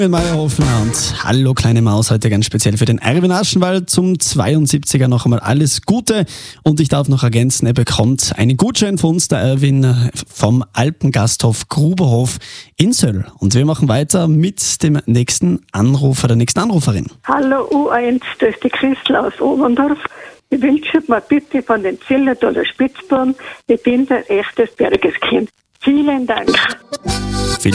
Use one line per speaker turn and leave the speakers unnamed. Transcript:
Mit Meyerhofen und hallo kleine Maus, heute ganz speziell für den Erwin Aschenwald zum 72er noch einmal alles Gute und ich darf noch ergänzen, er bekommt einen Gutschein von uns, der Erwin, vom Alpengasthof Gruberhof in Söll. Und wir machen weiter mit dem nächsten Anrufer, der nächsten Anruferin.
Hallo U1, das ist die Christel aus Oberndorf. Ich wünsche mir bitte von den Zillertaler Spitzbuben, ich bin ein echtes Bergeskind. Vielen Dank.